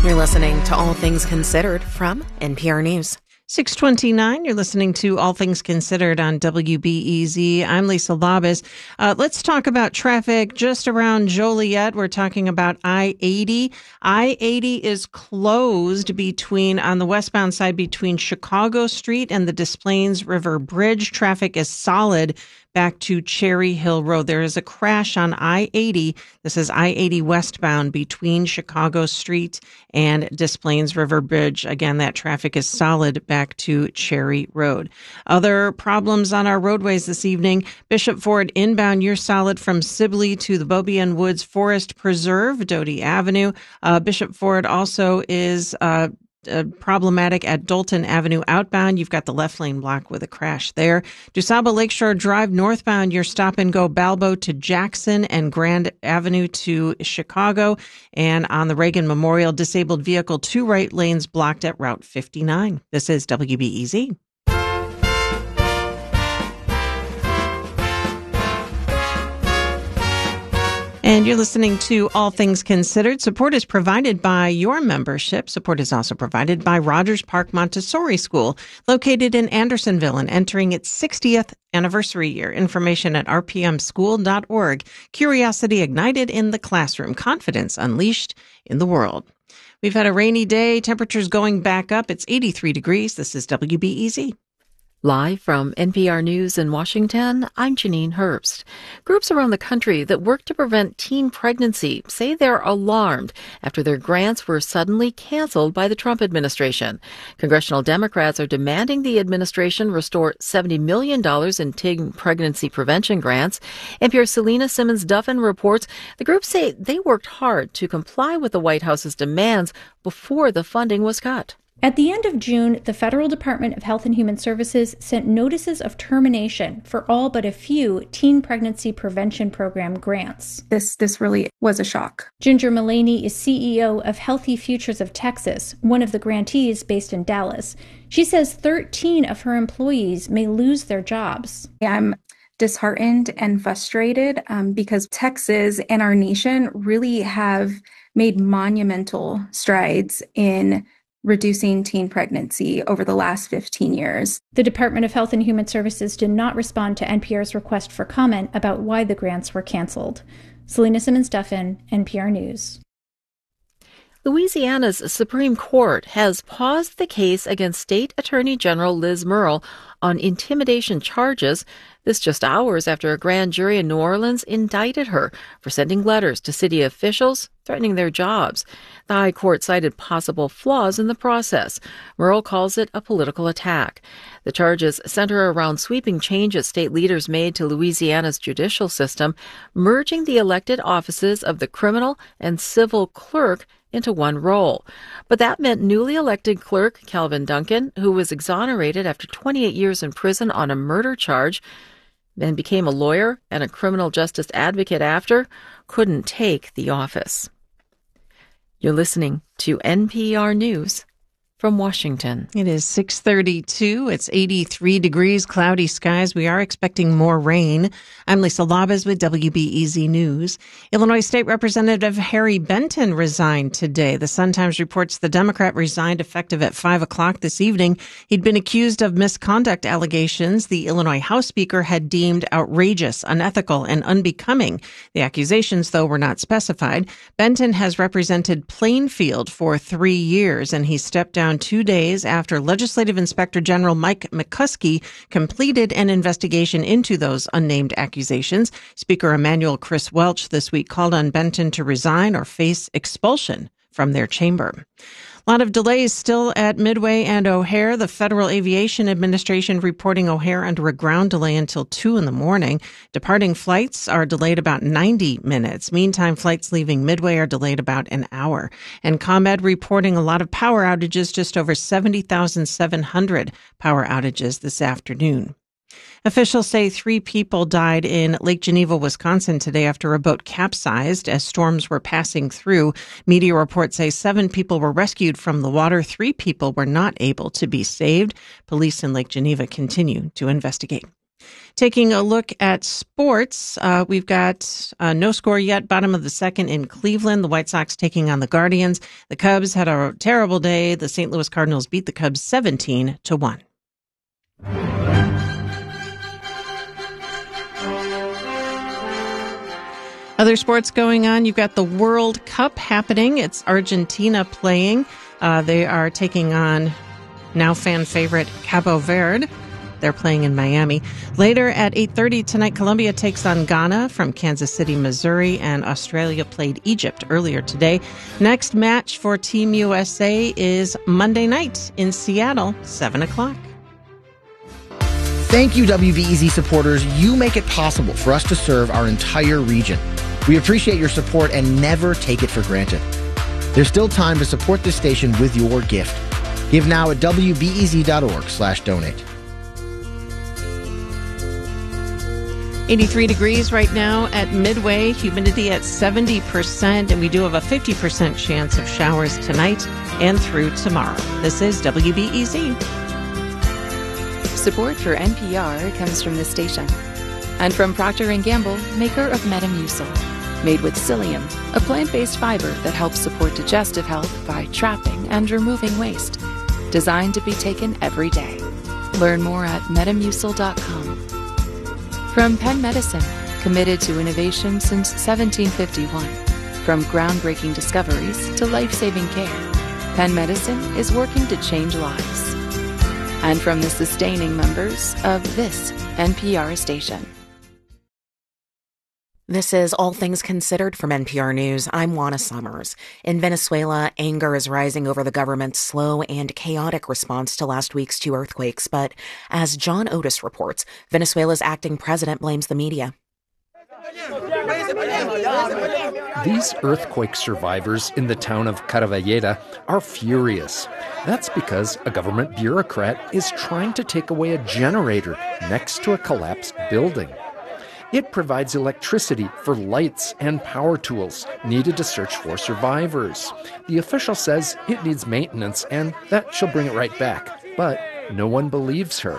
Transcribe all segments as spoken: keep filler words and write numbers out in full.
You're listening to All Things Considered from N P R News. six twenty-nine, you're listening to All Things Considered on W B E Z. I'm Lisa Labas. Uh, let's talk about traffic just around Joliet. We're talking about I eighty. I eighty is closed between, on the westbound side, between Chicago Street and the Des Plaines River Bridge. Traffic is solid back to Cherry Hill Road. There is a crash on I eighty. This is I eighty westbound between Chicago Street and Des Plaines River Bridge. Again, that traffic is solid back to Cherry Road. Other problems on our roadways this evening. Bishop Ford inbound, you're solid from Sibley to the Beaubien Woods Forest Preserve, Doty Avenue. Uh, Bishop Ford also is uh, Uh, problematic at Dalton Avenue outbound. You've got the left lane blocked with a crash there. DuSable Lakeshore Drive northbound, your stop and go Balbo to Jackson and Grand Avenue to Chicago. And on the Reagan Memorial, disabled vehicle, two right lanes blocked at Route fifty-nine. This is W B E Z. And you're listening to All Things Considered. Support is provided by your membership. Support is also provided by Rogers Park Montessori School, located in Andersonville and entering its sixtieth anniversary year. Information at r p m school dot org. Curiosity ignited in the classroom. Confidence unleashed in the world. We've had a rainy day. Temperatures going back up. It's eighty-three degrees. This is W B E Z. Live from N P R News in Washington, I'm Janine Herbst. Groups around the country that work to prevent teen pregnancy say they're alarmed after their grants were suddenly canceled by the Trump administration. Congressional Democrats are demanding the administration restore seventy million dollars in teen pregnancy prevention grants. N P R's Selena Simmons-Duffin reports the groups say they worked hard to comply with the White House's demands before the funding was cut. At the end of June, the Federal Department of Health and Human Services sent notices of termination for all but a few teen pregnancy prevention program grants. This this really was a shock. Ginger Mullaney is C E O of Healthy Futures of Texas, one of the grantees based in Dallas. She says thirteen of her employees may lose their jobs. I'm disheartened and frustrated um, because Texas and our nation really have made monumental strides in reducing teen pregnancy over the last fifteen years. The Department of Health and Human Services did not respond to N P R's request for comment about why the grants were canceled. Selena Simmons-Duffin, N P R News. Louisiana's Supreme Court has paused the case against State Attorney General Liz Murrill on intimidation charges. This just hours after a grand jury in New Orleans indicted her for sending letters to city officials threatening their jobs. The High Court cited possible flaws in the process. Murrill calls it a political attack. The charges center around sweeping changes state leaders made to Louisiana's judicial system, merging the elected offices of the criminal and civil clerk into one role. But that meant newly elected clerk Calvin Duncan, who was exonerated after twenty-eight years in prison on a murder charge and became a lawyer and a criminal justice advocate after, couldn't take the office. You're listening to N P R News from Washington. It is six thirty-two. It's eighty-three degrees, cloudy skies. We are expecting more rain. I'm Lisa Labas with W B E Z News. Illinois State Representative Harry Benton resigned today. The Sun-Times reports the Democrat resigned effective at five o'clock this evening. He'd been accused of misconduct allegations the Illinois House Speaker had deemed outrageous, unethical, and unbecoming. The accusations, though, were not specified. Benton has represented Plainfield for three years, and he stepped down two days after Legislative Inspector General Mike McCuskey completed an investigation into those unnamed accusations. Speaker Emanuel Chris Welch this week called on Benton to resign or face expulsion from their chamber. A lot of delays still at Midway and O'Hare. The Federal Aviation Administration reporting O'Hare under a ground delay until two in the morning. Departing flights are delayed about ninety minutes. Meantime, flights leaving Midway are delayed about an hour. And ComEd reporting a lot of power outages, just over seventy thousand seven hundred power outages this afternoon. Officials say three people died in Lake Geneva, Wisconsin today after a boat capsized as storms were passing through. Media reports say seven people were rescued from the water. Three people were not able to be saved. Police in Lake Geneva continue to investigate. Taking a look at sports, uh, we've got uh, no score yet. Bottom of the second in Cleveland. The White Sox taking on the Guardians. The Cubs had a terrible day. The Saint Louis Cardinals beat the Cubs seventeen to one. Other sports going on. You've got the World Cup happening. It's Argentina playing. Uh, they are taking on now fan favorite Cabo Verde. They're playing in Miami. Later at eight thirty tonight, Colombia takes on Ghana from Kansas City, Missouri, and Australia played Egypt earlier today. Next match for Team U S A is Monday night in Seattle, seven o'clock. Thank you, W B E Z supporters. You make it possible for us to serve our entire region. We appreciate your support and never take it for granted. There's still time to support this station with your gift. Give now at W B E Z dot org slash donate. eighty-three degrees right now at Midway, humidity at seventy percent, and we do have a fifty percent chance of showers tonight and through tomorrow. This is W B E Z. Support for N P R comes from this station and from Procter and Gamble, maker of Metamucil, made with psyllium, a plant-based fiber that helps support digestive health by trapping and removing waste. Designed to be taken every day. Learn more at metamucil dot com. From Penn Medicine, committed to innovation since seventeen fifty-one. From groundbreaking discoveries to life-saving care, Penn Medicine is working to change lives. And from the sustaining members of this N P R station. This is All Things Considered from N P R News. I'm Juana Summers. In Venezuela, anger is rising over the government's slow and chaotic response to last week's two earthquakes. But as John Otis reports, Venezuela's acting president blames the media. These earthquake survivors in the town of Caravalleda are furious. That's because a government bureaucrat is trying to take away a generator next to a collapsed building. It provides electricity for lights and power tools needed to search for survivors. The official says it needs maintenance and that she'll bring it right back. But no one believes her.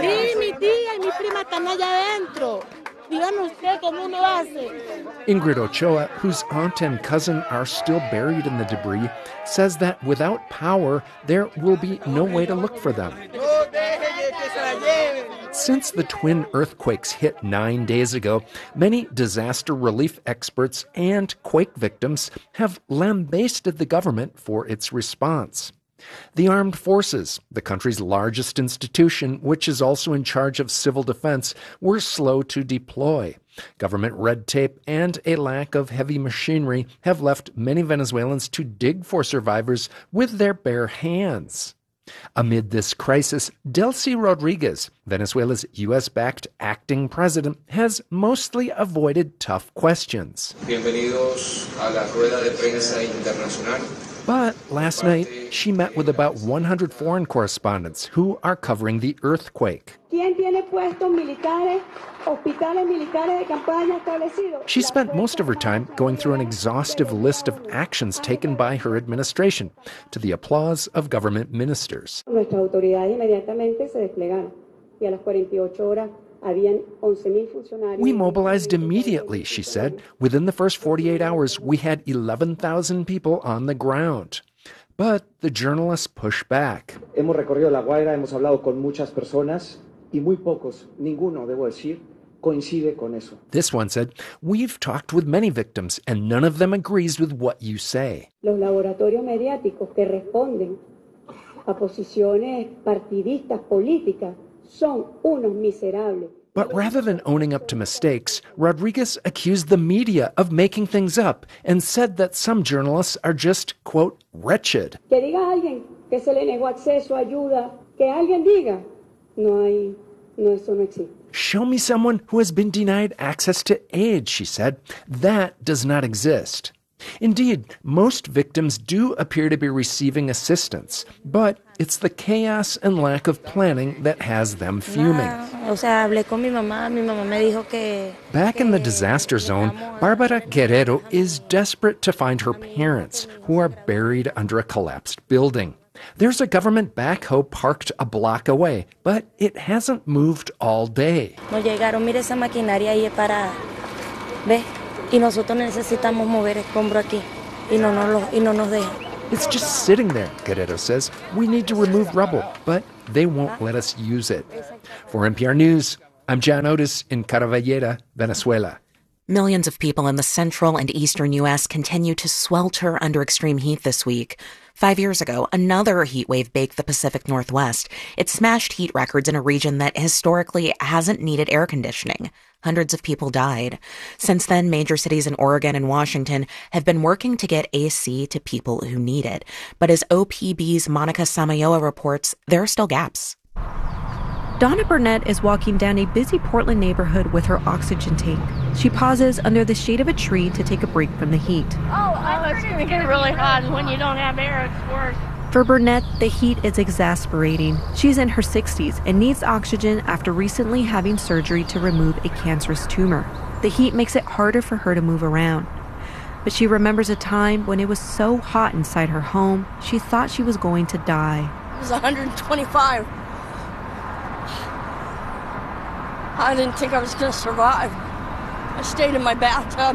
Ingrid Ochoa, whose aunt and cousin are still buried in the debris, says that without power, there will be no way to look for them. Since the twin earthquakes hit nine days ago, many disaster relief experts and quake victims have lambasted the government for its response. The Armed Forces, the country's largest institution, which is also in charge of civil defense, were slow to deploy. Government red tape and a lack of heavy machinery have left many Venezuelans to dig for survivors with their bare hands. Amid this crisis, Delcy Rodriguez, Venezuela's U S-backed acting president, has mostly avoided tough questions. Bienvenidos a la rueda de prensa internacional. But last night, she met with about one hundred foreign correspondents who are covering the earthquake. She spent most of her time going through an exhaustive list of actions taken by her administration, to the applause of government ministers. We mobilized immediately, she said. Within the first forty-eight hours, we had eleven thousand people on the ground. But the journalists push back. Hemos recorrido La Guaira, hemos hablado con muchas personas y muy pocos, ninguno, debo decir, coincide con eso. This one said, we've talked with many victims and none of them agrees with what you say. Los laboratorios mediáticos que responden a posiciones partidistas políticas son unos miserables. But rather than owning up to mistakes, Rodriguez accused the media of making things up and said that some journalists are just, quote, wretched. Que diga alguien que se le negó acceso, ayuda, que alguien diga, no hay, no, eso no existe. Show me someone who has been denied access to aid, she said. That does not exist. Indeed, most victims do appear to be receiving assistance, but it's the chaos and lack of planning that has them fuming. Back in the disaster zone, Barbara Guerrero is desperate to find her parents, who are buried under a collapsed building. There's a government backhoe parked a block away, but it hasn't moved all day. No llegaron, mire esa maquinaria ahí parada. Ve, y nosotros necesitamos mover escombro aquí, y no nos lo, y no nos dejan. It's just sitting there, Guerrero says. We need to remove rubble, but they won't let us use it. For N P R News, I'm John Otis in Caravalleda, Venezuela. Millions of people in the central and eastern U S continue to swelter under extreme heat this week. Five years ago, another heat wave baked the Pacific Northwest. It smashed heat records in a region that historically hasn't needed air conditioning. Hundreds of people died. Since then, major cities in Oregon and Washington have been working to get A C to people who need it. But as O P B's Monica Samayoa reports, there are still gaps. Donna Burnett is walking down a busy Portland neighborhood with her oxygen tank. She pauses under the shade of a tree to take a break from the heat. Oh, oh it's going to get really hot, and when you don't have air, it's worse. For Burnett, the heat is exasperating. She's in her sixties and needs oxygen after recently having surgery to remove a cancerous tumor. The heat makes it harder for her to move around. But she remembers a time when it was so hot inside her home, she thought she was going to die. It was one hundred twenty-five. I didn't think I was going to survive. I stayed in my bathtub.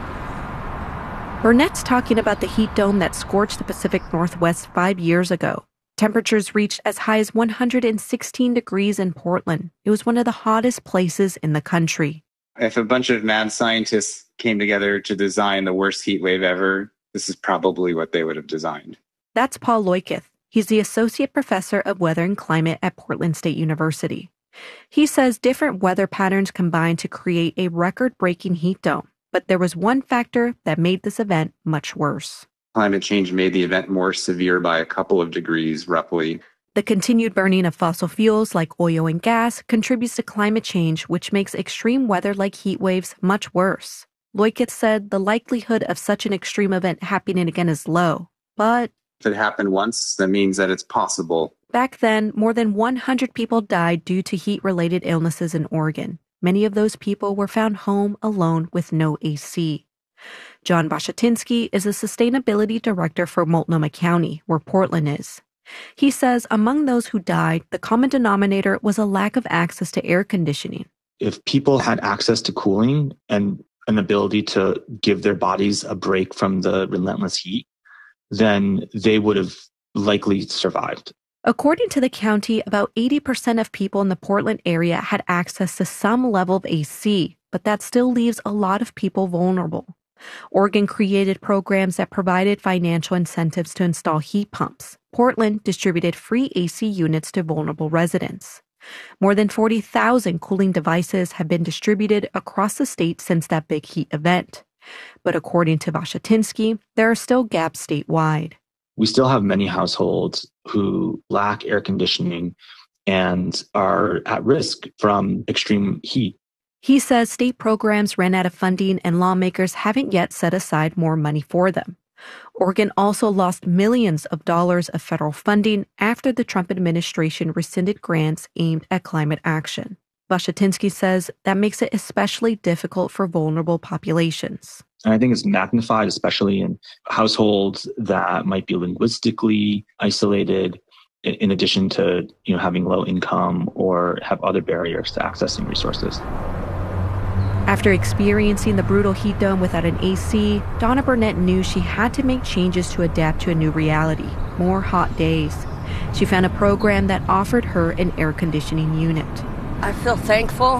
Burnett's talking about the heat dome that scorched the Pacific Northwest five years ago. Temperatures reached as high as one hundred sixteen degrees in Portland. It was one of the hottest places in the country. If a bunch of mad scientists came together to design the worst heat wave ever, this is probably what they would have designed. That's Paul Loiketh. He's the associate professor of weather and climate at Portland State University. He says different weather patterns combined to create a record-breaking heat dome, but there was one factor that made this event much worse. Climate change made the event more severe by a couple of degrees, roughly. The continued burning of fossil fuels like oil and gas contributes to climate change, which makes extreme weather like heat waves much worse. Loiketh said the likelihood of such an extreme event happening again is low, but if it happened once, that means that it's possible. Back then, more than one hundred people died due to heat-related illnesses in Oregon. Many of those people were found home alone with no A C. John Bashatinsky is the sustainability director for Multnomah County, where Portland is. He says among those who died, the common denominator was a lack of access to air conditioning. If people had access to cooling and an ability to give their bodies a break from the relentless heat, then they would have likely survived. According to the county, about eighty percent of people in the Portland area had access to some level of A C, but that still leaves a lot of people vulnerable. Oregon created programs that provided financial incentives to install heat pumps. Portland distributed free A C units to vulnerable residents. More than forty thousand cooling devices have been distributed across the state since that big heat event. But according to Bashatinsky, there are still gaps statewide. We still have many households who lack air conditioning and are at risk from extreme heat. He says state programs ran out of funding and lawmakers haven't yet set aside more money for them. Oregon also lost millions of dollars of federal funding after the Trump administration rescinded grants aimed at climate action. Bashatinsky says that makes it especially difficult for vulnerable populations. And I think it's magnified, especially in households that might be linguistically isolated, in addition to, you know, having low income or have other barriers to accessing resources. After experiencing the brutal heat dome without an A C, Donna Burnett knew she had to make changes to adapt to a new reality, more hot days. She found a program that offered her an air conditioning unit. I feel thankful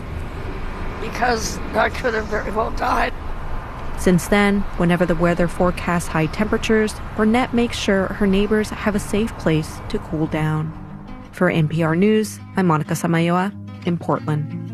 because I could have very well died. Since then, whenever the weather forecasts high temperatures, Burnett makes sure her neighbors have a safe place to cool down. For N P R News, I'm Monica Samayoa in Portland.